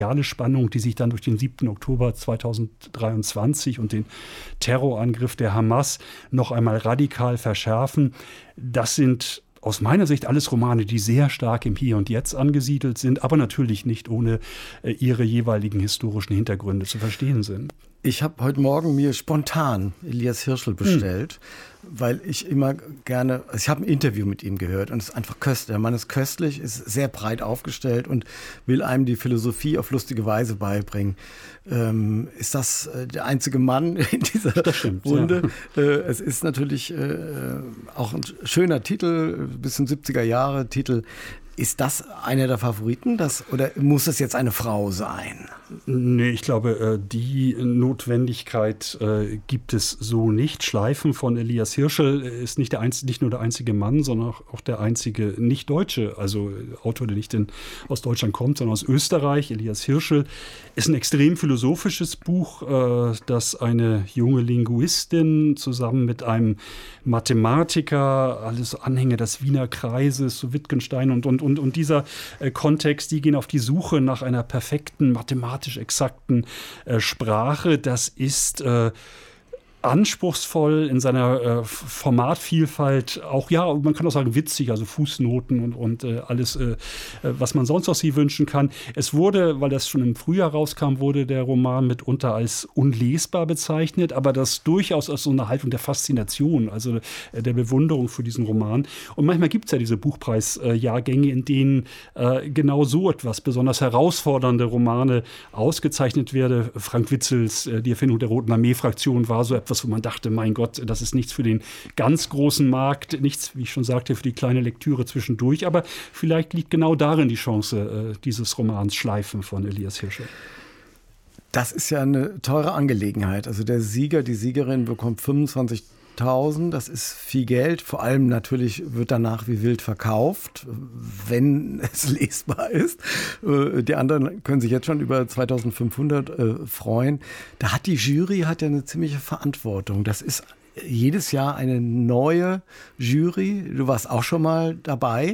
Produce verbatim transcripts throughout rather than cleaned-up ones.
Spannung, die sich dann durch den siebten Oktober zweitausenddreiundzwanzig und den Terrorangriff der Hamas noch einmal radikal verschärfen. Das sind aus meiner Sicht alles Romane, die sehr stark im Hier und Jetzt angesiedelt sind, aber natürlich nicht ohne äh, ihre jeweiligen historischen Hintergründe zu verstehen sind. Ich habe heute Morgen mir spontan Elias Hirschl bestellt, hm. weil ich immer gerne, also ich habe ein Interview mit ihm gehört und es ist einfach köstlich. Der Mann ist köstlich, ist sehr breit aufgestellt und will einem die Philosophie auf lustige Weise beibringen. Ähm, ist das äh, der einzige Mann in dieser das stimmt, Runde? Ja. Äh, es ist natürlich äh, auch ein schöner Titel, bis in siebziger Jahre Titel. Ist das einer der Favoriten? Das, oder muss es jetzt eine Frau sein? Nee, ich glaube, die Notwendigkeit gibt es so nicht. Schleifen von Elias Hirschl ist nicht, der einzige, nicht nur der einzige Mann, sondern auch der einzige Nicht-Deutsche, also Autor, der nicht in, aus Deutschland kommt, sondern aus Österreich. Elias Hirschl ist ein extrem philosophisches Buch, das eine junge Linguistin zusammen mit einem Mathematiker, alles Anhänger des Wiener Kreises, so Wittgenstein und, und, und, und dieser äh, Kontext, die gehen auf die Suche nach einer perfekten, mathematisch exakten äh, Sprache. Das ist äh, anspruchsvoll in seiner äh, Formatvielfalt, auch, ja, man kann auch sagen witzig, also Fußnoten und, und äh, alles, äh, was man sonst aus sie wünschen kann. Es wurde, weil das schon im Frühjahr rauskam, wurde der Roman mitunter als unlesbar bezeichnet, aber das durchaus als so eine Haltung der Faszination, also äh, der Bewunderung für diesen Roman. Und manchmal gibt es ja diese Buchpreisjahrgänge, in denen äh, genau so etwas, besonders herausfordernde Romane ausgezeichnet werden. Frank Witzels äh, Die Erfindung der Roten Armee-Fraktion war so etwas, wo man dachte, mein Gott, das ist nichts für den ganz großen Markt, nichts, wie ich schon sagte, für die kleine Lektüre zwischendurch. Aber vielleicht liegt genau darin die Chance äh, dieses Romans Schleifen von Elias Hirschl. Das ist ja eine teure Angelegenheit. Also der Sieger, die Siegerin bekommt fünfundzwanzigtausend. Das ist viel Geld. Vor allem natürlich wird danach wie wild verkauft, wenn es lesbar ist. Die anderen können sich jetzt schon über zweitausendfünfhundert äh, freuen. Da hat die Jury hat ja eine ziemliche Verantwortung. Das ist jedes Jahr eine neue Jury. Du warst auch schon mal dabei.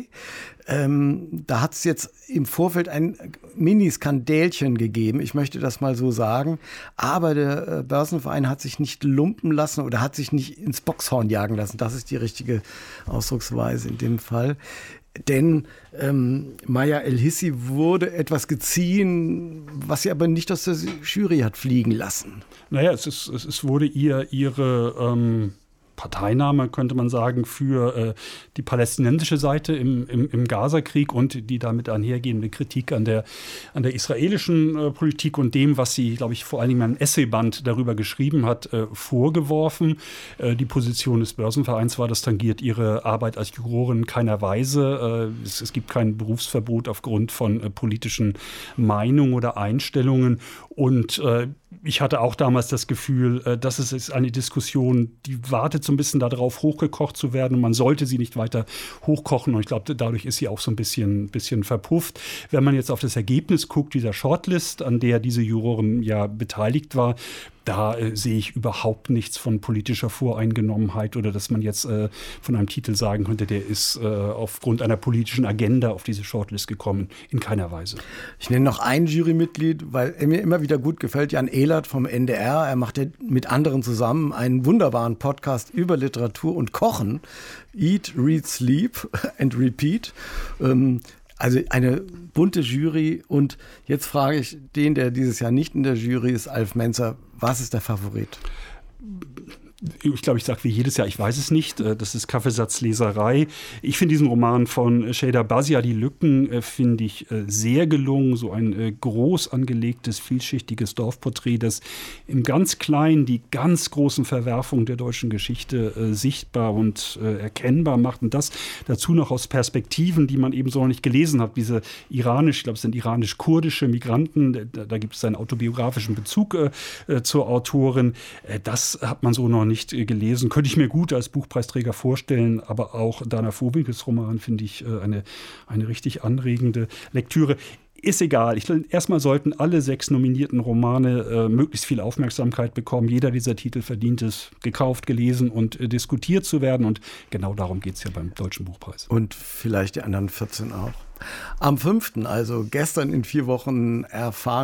Ähm, da hat es jetzt im Vorfeld ein Mini-Skandälchen gegeben, ich möchte das mal so sagen, aber der äh, Börsenverein hat sich nicht lumpen lassen oder hat sich nicht ins Boxhorn jagen lassen, das ist die richtige Ausdrucksweise in dem Fall. Denn ähm, Maya El-Hissi wurde etwas geziehen, was sie aber nicht aus der Jury hat fliegen lassen. Naja, es, ist, es, es wurde ihr ihre ähm Parteinahme, könnte man sagen, für äh, die palästinensische Seite im, im, im Gaza-Krieg und die damit einhergehende Kritik an der, an der israelischen äh, Politik und dem, was sie, glaube ich, vor allen Dingen in einem Essayband darüber geschrieben hat, äh, vorgeworfen. Äh, die Position des Börsenvereins war, das tangiert ihre Arbeit als Jurorin in keiner Weise. Äh, es, es gibt kein Berufsverbot aufgrund von äh, politischen Meinungen oder Einstellungen. Und äh, ich hatte auch damals das Gefühl, äh, dass es ist eine Diskussion, die wartet so ein bisschen darauf, hochgekocht zu werden. Und man sollte sie nicht weiter hochkochen. Und ich glaube, dadurch ist sie auch so ein bisschen, bisschen verpufft. Wenn man jetzt auf das Ergebnis guckt, dieser Shortlist, an der diese Jurorin ja beteiligt war, da äh, sehe ich überhaupt nichts von politischer Voreingenommenheit oder dass man jetzt äh, von einem Titel sagen könnte, der ist äh, aufgrund einer politischen Agenda auf diese Shortlist gekommen. In keiner Weise. Ich nenne noch ein Jurymitglied, weil er mir immer wieder gut gefällt, Jan Ehlert vom N D R. Er macht ja mit anderen zusammen einen wunderbaren Podcast über Literatur und Kochen. Eat, Read, Sleep and Repeat. Ähm, Also eine bunte Jury. Und jetzt frage ich den, der dieses Jahr nicht in der Jury ist, Alf Menzer, was ist der Favorit? Ich glaube, ich sage wie jedes Jahr, ich weiß es nicht. Das ist Kaffeesatzleserei. Ich finde diesen Roman von Sheyda Bazia, Die Lücken, finde ich sehr gelungen. So ein groß angelegtes, vielschichtiges Dorfporträt, das im ganz Kleinen die ganz großen Verwerfungen der deutschen Geschichte äh, sichtbar und äh, erkennbar macht. Und das dazu noch aus Perspektiven, die man eben so noch nicht gelesen hat. Diese iranisch, ich glaube, es sind iranisch-kurdische Migranten. Da, da gibt es einen autobiografischen Bezug äh, zur Autorin. Äh, das hat man so noch nicht gelesen. Könnte ich mir gut als Buchpreisträger vorstellen, aber auch Dana Vohwinkels Roman finde ich eine, eine richtig anregende Lektüre. Ist egal. Ich, erstmal sollten alle sechs nominierten Romane äh, möglichst viel Aufmerksamkeit bekommen. Jeder dieser Titel verdient es, gekauft, gelesen und äh, diskutiert zu werden. Und genau darum geht es ja beim Deutschen Buchpreis. Und vielleicht die anderen vierzehn auch. Am fünften, also gestern in vier Wochen, erfahren